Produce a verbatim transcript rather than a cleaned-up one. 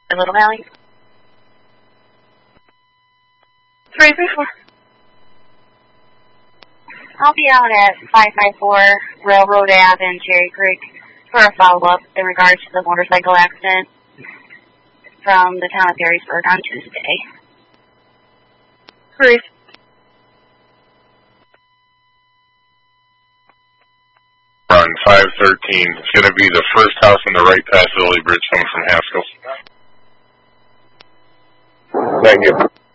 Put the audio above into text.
Little Valley. three three four. I'll be out at five five four Railroad Ave in Cherry Creek for a follow-up in regards to the motorcycle accident from the town of Perrysburg on Tuesday. Bruce. On five thirteen, it's going to be the first house on the right past Lily Bridge coming from Haskell. Thank you.